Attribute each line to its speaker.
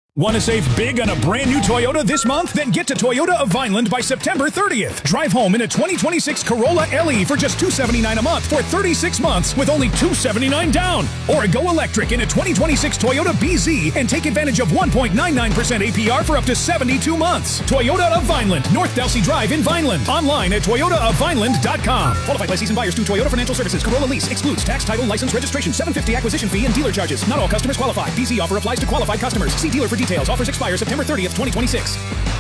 Speaker 1: Want to save big on a brand new Toyota this month? Then get to Toyota of Vineland by September 30th. Drive home in a 2026 Corolla LE for just $279 a month for 36 months with only $279 down. Or go electric in a 2026 Toyota BZ and take advantage of 1.99% APR for up to 72 months. Toyota of Vineland, North Delsey Drive in Vineland. Online at toyotaofvineland.com. Qualified by season buyers through Toyota Financial Services. Corolla lease excludes tax, title, license, registration, $750 acquisition fee, and dealer charges. Not all customers qualify. BZ offer applies to qualified customers. See dealer for details. Offers expire September 30th, 2026.